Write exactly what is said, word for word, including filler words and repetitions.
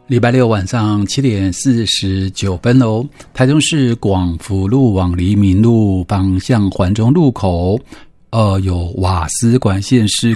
礼拜六晚上七点四十九分哦，台中市广福路往黎明路方向环中路口，呃，有瓦斯管线施